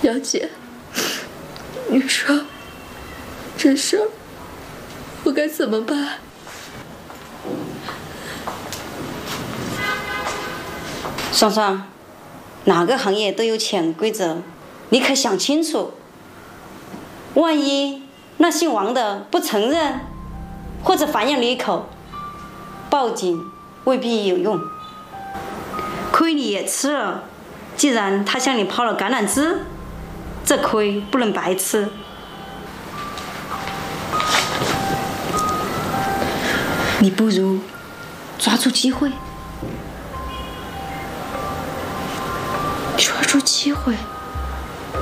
杨姐，你说这事儿我该怎么办？ 双双，哪个行业都有潜规则，你可想清楚。万一那姓王的不承认，或者反咬你一口，报警未必有用。亏你也吃了，既然他向你抛了橄榄枝，这亏不能白吃。你不如抓住机会。 抓住机会。